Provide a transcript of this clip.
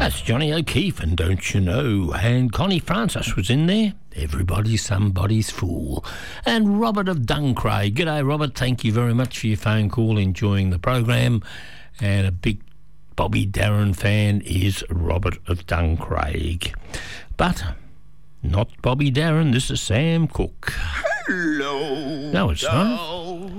That's Johnny O'Keefe and Don't You Know, and Connie Francis was in there. Everybody's somebody's fool. And Robert of Duncraig. G'day, Robert. Thank you very much for your phone call, enjoying the program. And a big Bobby Darin fan is Robert of Duncraig. But not Bobby Darin, this is Sam Cooke. Hello. No, it's not.